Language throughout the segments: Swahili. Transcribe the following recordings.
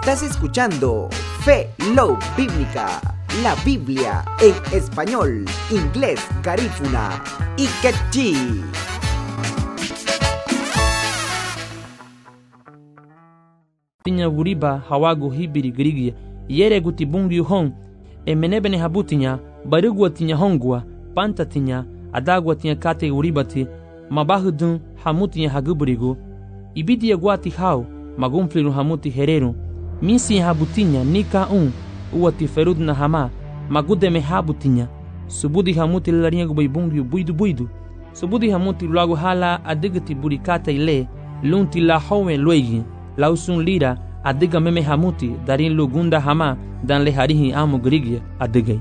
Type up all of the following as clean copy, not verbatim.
Estás escuchando Fe Love Bíblica, la Biblia en español, inglés, garífuna y quechí. Tinya wuriba hawagu hibiri grigia yere guti bungi hon menebene habutinya barugwa tinya hongwa panta tinya adagwa tinya kate wuribati mabahudun hamutinya haguburigo ibidi yagwati hao magumfliru hamuti hereru misi habutinya nika uwati ferud na hama magudeme habutinya subudi hamuti larinya gubai bungi buidu subudi hamuti lagu hala adigati burikata ile lunti la howe luegi lausun lira adiga meme hamuti darin lugunda hama dan le harihi amo grigia adigay.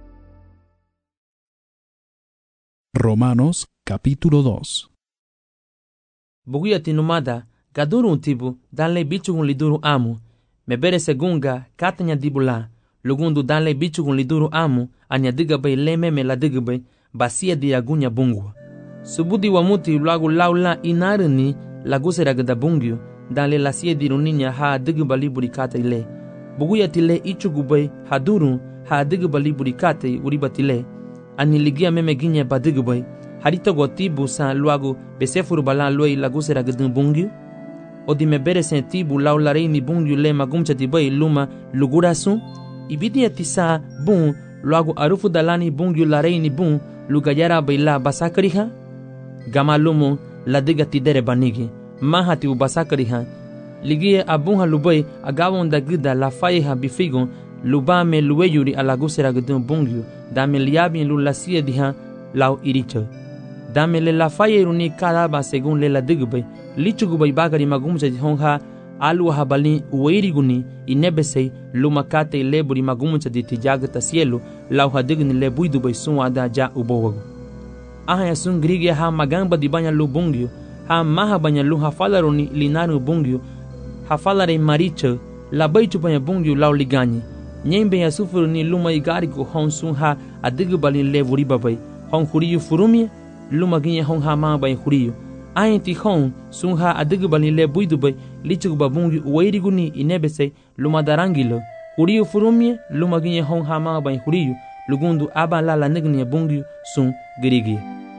Romanos capítulo 2. Buguya tinumada gaduru tibu dan le bichugun liduru amu mebere segunga katanya dibula lugundu dan le bichugun liduru amu anya diga bay le meme la diga bay basia diagunya bungwa subudi wamuti lagu laula inarni lagusera gada bungyo dan le lasie diruninya ha diga bali burikata ile buguya tile ichugubay haduru ha diga bali burikata uribatile ani ligia meme ginya badigubay harita gotibu sa luagu besefuru balan loi lagusera gada bungyo odi mebere sentibu laularei ni bungyo le magumcha tibay luma lugurasu ibidi atisa bun luagu arufu dalani bungyo larei ni bun lugayara baila basakariha gamalumu la diga tidere banigi mahati ubasakariha ligie abunha lubay agawon da gida la faiha bifigon lubame luweyuri alagusera gudun bungyo dame liabin lulasia diha lau iricho dame le la fairuni kadaba según le la digubay lichugubay bagari magumcha honha alu habali uweiriguni inebesei lumakate leburi magumcha di tijagata cielo lau hadigni le buidubay sunwada ja ubowago aha sun grigia ha magamba di banya lubungyo ha maha banya lu hafalaroni linaru bungyo hafalare maricho la baichu banya bungyo lau ligani nyembe ya sufuru ni luma igarigo hon sun ha adigubali le buribabay hon huriyu furumie luma ginye hon ha ma bay huriyu aenti hon sun ha adigubali le buidubay lichuguba bungyo uweiriguni inebese luma darangilo huriyu furumie luma ginye hon ha ma bay huriyu lugundu aba la negni bungyo sun girigi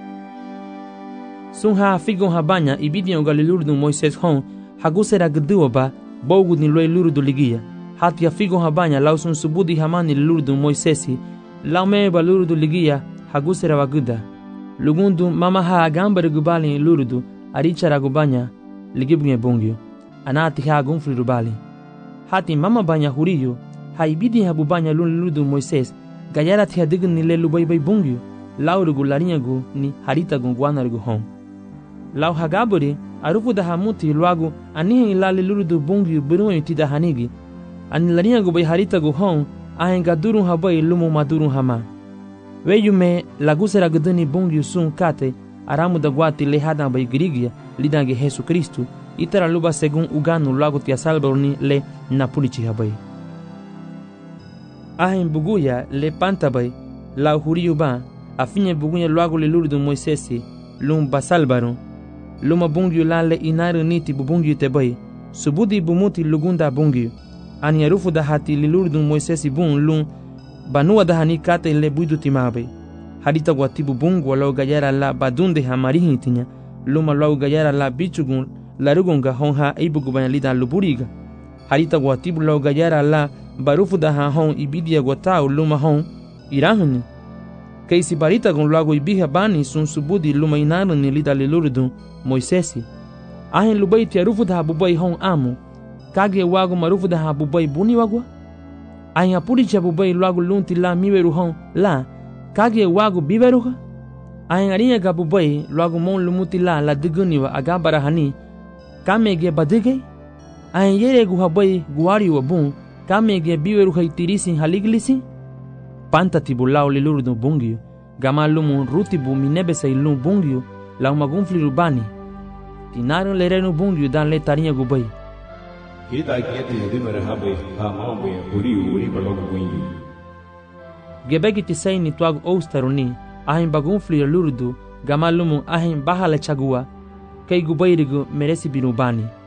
sun ha figon habanya ibidian galilurdu Moises hon hagusera gduoba bogu ni loy lurdu ligia hatia figon habanya lausun subudi hamani lurdu Moisesi laume balurdu ligia hagusera waguda lugundu mama ha agambare gubali lurdu arichara gubanya ligibnye bungyo anati ha gunfri rubali hati mama banya huriyo ha ibidi habubanya lurdu Moises gayara tia digni le lubay bay bungyo laurugu larinyagu ni harita gungwanargu hon lau hagaburi arufu da hamuti luagu anihin ilali lurdu bungyo burun tida hanigi ani larinyagu bay harita gu hon ahen gadurun habay lumu madurun hama weyume lagusera guduni bungyo sun kate aramu da guati le hadan bay grigia lidange Jesu Kristu itara luba segun uganu luagu tia salborni le napulichi habay ahen buguya le pantabay lau huriyu ba afinye bugunya luagu le lurdu Moisesi lum basalbaru luma bungyo lale inaru niti bubungyo tebay subudi bumuti lugunda bungyo ani arufu da hati le lurdu Moisesi bun lum banua da hani kate le buidu timabe harita guatibu bungu lau gayara la badunde hamarihi tinya luma lau gayara la bichugun larugunga honha ibugubanya lida luburiga harita guatibu lau gayara la barufu da ha hon ibidia guatau luma hon irahuni kaisi barita gon lago ibiha bani sun subudi luma inaru ni lida le lurdu Moisesi ahen lubay tia rufu da habubay hon amu kage wago marufu da habubay buni wagwa ahen apuri tia bubay lago lunti la miweru hon la kage wago biveruha ahen arinya gabubay lago mon lumuti la diguniwa agabara hani kamege badige ahen yere gu habay guari wa bun kamege biveru haitirisin haliglisi pantati bulau le lurdu bungyo gamalumu rutibu minebese ilum bungyo lau magunfli rubani tinaru lerenu bungyo dan le tarinha gubay hita kieti dimere habe ha mawe uri balogu bungyo gebegi tisay ni tuagu oustaruni ahin bagunfli lurdu gamalumu ahin bahala chagua kay gubayrigu meresi binubani